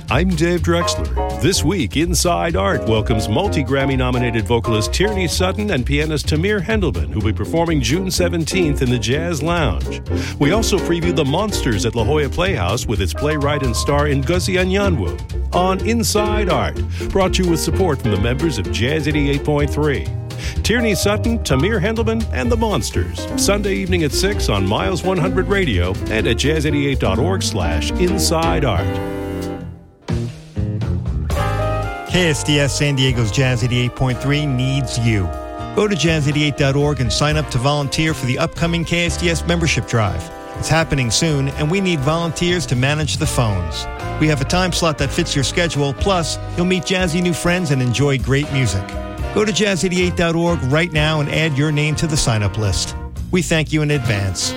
I'm Dave Drexler. This week, Inside Art welcomes multi-Grammy-nominated vocalist Tierney Sutton and pianist Tamir Hendelman, who'll be performing June 17th in the Jazz Lounge. We also preview The Monsters at La Jolla Playhouse with its playwright and star Ngozi Anyanwu on Inside Art, brought to you with support from the members of Jazz 88.3. Tierney Sutton, Tamir Hendelman, and The Monsters. Sunday evening at 6 on Miles 100 Radio and at jazz88.org/InsideArt. KSDS San Diego's Jazz 88.3 needs you. Go to jazz88.org and sign up to volunteer for the upcoming KSDS membership drive. It's happening soon, and we need volunteers to manage the phones. We have a time slot that fits your schedule, plus you'll meet jazzy new friends and enjoy great music. Go to jazz88.org right now and add your name to the sign-up list. We thank you in advance.